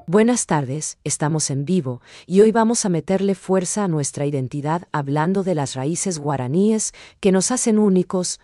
Buenas tardes, estamos en vivo y hoy vamos a meterle fuerza a nuestra identidad hablando de las raíces guaraníes que nos hacen únicos.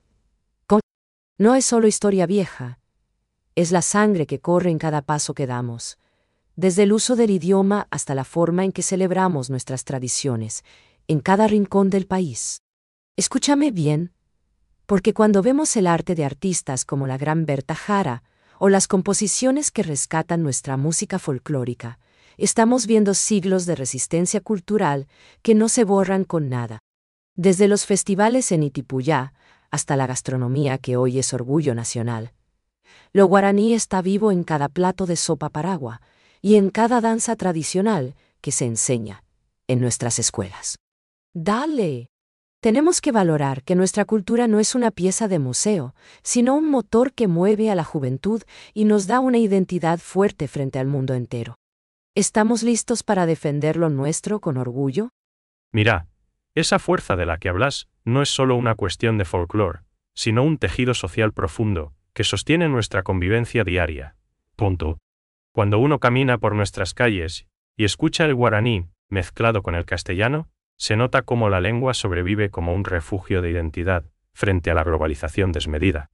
No es solo historia vieja, es la sangre que corre en cada paso que damos, desde el uso del idioma hasta la forma en que celebramos nuestras tradiciones, en cada rincón del país. Escúchame bien, porque cuando vemos el arte de artistas como la gran Berta Jara, o las composiciones que rescatan nuestra música folclórica, estamos viendo siglos de resistencia cultural que no se borran con nada. Desde los festivales en Itipuyá hasta la gastronomía que hoy es orgullo nacional. Lo guaraní está vivo en cada plato de sopa paragua y en cada danza tradicional que se enseña en nuestras escuelas. ¡Dale! Tenemos que valorar que nuestra cultura no es una pieza de museo, sino un motor que mueve a la juventud y nos da una identidad fuerte frente al mundo entero. ¿Estamos listos para defender lo nuestro con orgullo? Mira, esa fuerza de la que hablas no es solo una cuestión de folclore, sino un tejido social profundo que sostiene nuestra convivencia diaria. Punto. Cuando uno camina por nuestras calles y escucha el guaraní mezclado con el castellano, se nota cómo la lengua sobrevive como un refugio de identidad frente a la globalización desmedida.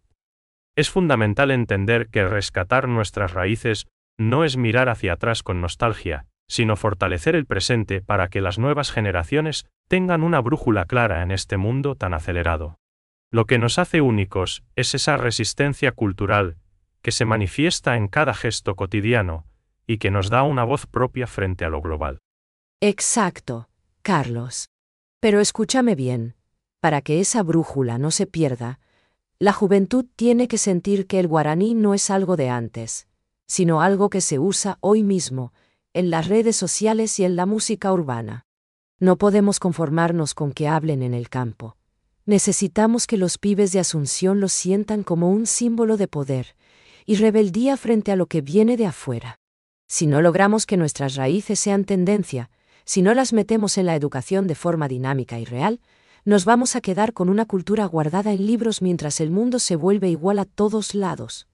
Es fundamental entender que rescatar nuestras raíces no es mirar hacia atrás con nostalgia, sino fortalecer el presente para que las nuevas generaciones tengan una brújula clara en este mundo tan acelerado. Lo que nos hace únicos es esa resistencia cultural que se manifiesta en cada gesto cotidiano y que nos da una voz propia frente a lo global. Exacto, Carlos. Pero escúchame bien, para que esa brújula no se pierda, la juventud tiene que sentir que el guaraní no es algo de antes, sino algo que se usa hoy mismo, en las redes sociales y en la música urbana. No podemos conformarnos con que hablen en el campo. Necesitamos que los pibes de Asunción lo sientan como un símbolo de poder y rebeldía frente a lo que viene de afuera. Si no logramos que nuestras raíces sean tendencia, si no las metemos en la educación de forma dinámica y real, nos vamos a quedar con una cultura guardada en libros mientras el mundo se vuelve igual a todos lados.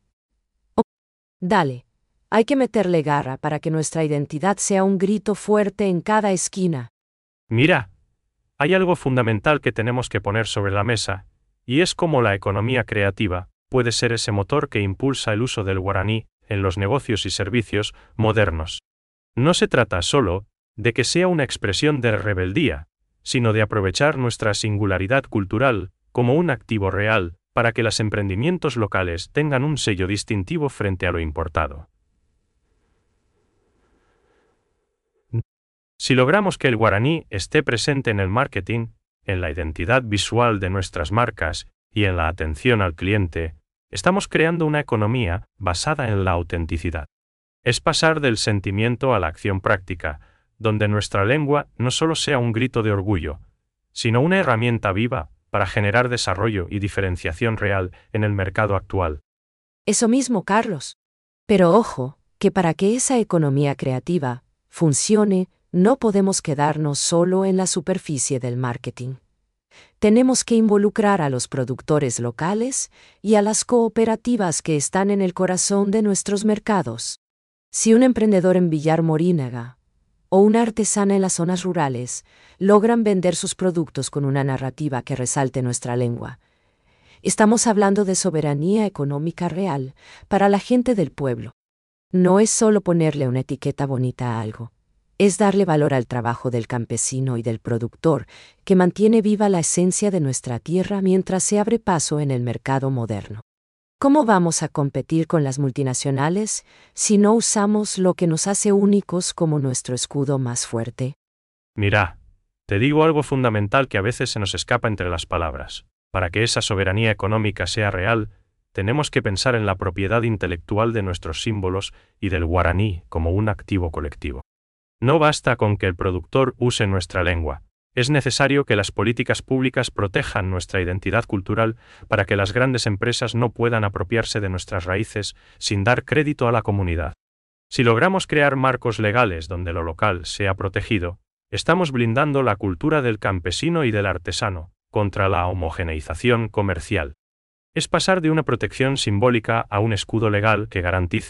Dale, hay que meterle garra para que nuestra identidad sea un grito fuerte en cada esquina. Mira, hay algo fundamental que tenemos que poner sobre la mesa, y es cómo la economía creativa puede ser ese motor que impulsa el uso del guaraní en los negocios y servicios modernos. No se trata solo de que sea una expresión de rebeldía, sino de aprovechar nuestra singularidad cultural como un activo real para que los emprendimientos locales tengan un sello distintivo frente a lo importado. Si logramos que el guaraní esté presente en el marketing, en la identidad visual de nuestras marcas y en la atención al cliente, estamos creando una economía basada en la autenticidad. Es pasar del sentimiento a la acción práctica, donde nuestra lengua no solo sea un grito de orgullo, sino una herramienta viva para generar desarrollo y diferenciación real en el mercado actual. Eso mismo, Carlos. Pero ojo, que para que esa economía creativa funcione, no podemos quedarnos solo en la superficie del marketing. Tenemos que involucrar a los productores locales y a las cooperativas que están en el corazón de nuestros mercados. Si un emprendedor en Villar Morínaga o una artesana en las zonas rurales logran vender sus productos con una narrativa que resalte nuestra lengua, estamos hablando de soberanía económica real para la gente del pueblo. No es solo ponerle una etiqueta bonita a algo, es darle valor al trabajo del campesino y del productor que mantiene viva la esencia de nuestra tierra mientras se abre paso en el mercado moderno. ¿Cómo vamos a competir con las multinacionales si no usamos lo que nos hace únicos como nuestro escudo más fuerte? Mira, te digo algo fundamental que a veces se nos escapa entre las palabras. Para que esa soberanía económica sea real, tenemos que pensar en la propiedad intelectual de nuestros símbolos y del guaraní como un activo colectivo. No basta con que el productor use nuestra lengua. Es necesario que las políticas públicas protejan nuestra identidad cultural para que las grandes empresas no puedan apropiarse de nuestras raíces sin dar crédito a la comunidad. Si logramos crear marcos legales donde lo local sea protegido, estamos blindando la cultura del campesino y del artesano contra la homogeneización comercial. Es pasar de una protección simbólica a un escudo legal que garantice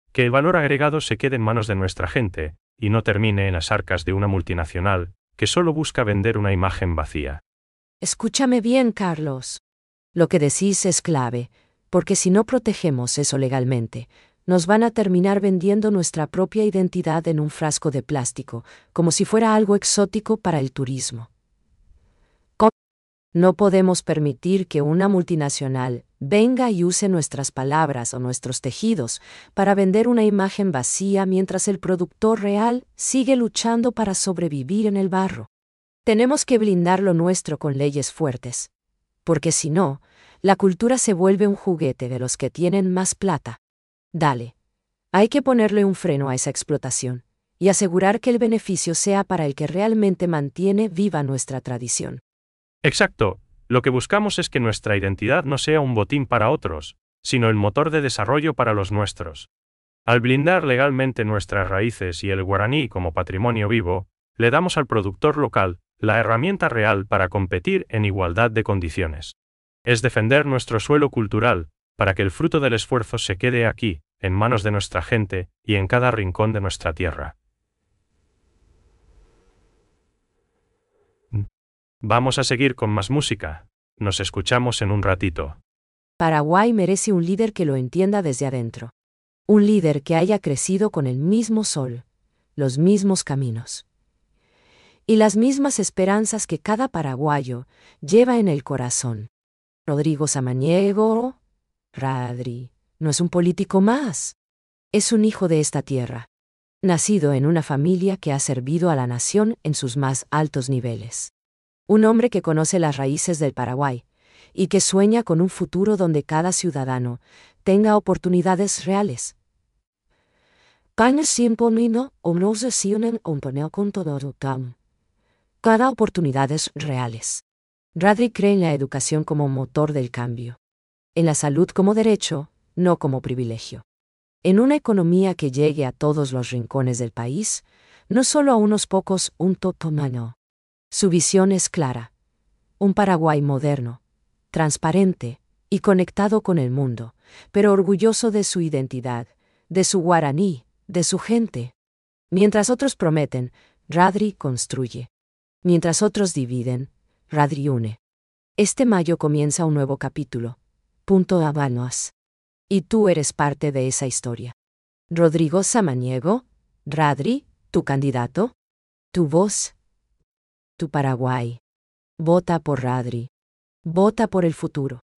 Que el valor agregado se quede en manos de nuestra gente, y no termine en las arcas de una multinacional, que solo busca vender una imagen vacía. Escúchame bien, Carlos. Lo que decís es clave, porque si no protegemos eso legalmente, nos van a terminar vendiendo nuestra propia identidad en un frasco de plástico, como si fuera algo exótico para el turismo. No podemos permitir que una multinacional venga y use nuestras palabras o nuestros tejidos para vender una imagen vacía mientras el productor real sigue luchando para sobrevivir en el barro. Tenemos que blindar lo nuestro con leyes fuertes, porque si no, la cultura se vuelve un juguete de los que tienen más plata. Dale. Hay que ponerle un freno a esa explotación y asegurar que el beneficio sea para el que realmente mantiene viva nuestra tradición. Exacto, lo que buscamos es que nuestra identidad no sea un botín para otros, sino el motor de desarrollo para los nuestros. Al blindar legalmente nuestras raíces y el guaraní como patrimonio vivo, le damos al productor local la herramienta real para competir en igualdad de condiciones. Es defender nuestro suelo cultural, para que el fruto del esfuerzo se quede aquí, en manos de nuestra gente y en cada rincón de nuestra tierra. Vamos a seguir con más música. Nos escuchamos en un ratito. Paraguay merece un líder que lo entienda desde adentro. Un líder que haya crecido con el mismo sol, los mismos caminos y las mismas esperanzas que cada paraguayo lleva en el corazón. Rodrigo Samaniego, Radri, no es un político más. Es un hijo de esta tierra, nacido en una familia que ha servido a la nación en sus más altos niveles. Un hombre que conoce las raíces del Paraguay y que sueña con un futuro donde cada ciudadano tenga oportunidades reales. Cada oportunidades reales. Radri cree en la educación como motor del cambio. En la salud como derecho, no como privilegio. En una economía que llegue a todos los rincones del país, no solo a unos pocos, un totomano. Su visión es clara. Un Paraguay moderno, transparente y conectado con el mundo, pero orgulloso de su identidad, de su guaraní, de su gente. Mientras otros prometen, Radri construye. Mientras otros dividen, Radri une. Este mayo comienza un nuevo capítulo. Punto Habanos. Y tú eres parte de esa historia. Rodrigo Samaniego, Radri, tu candidato, tu voz, tu Paraguay. Vota por Radri. Vota por el futuro.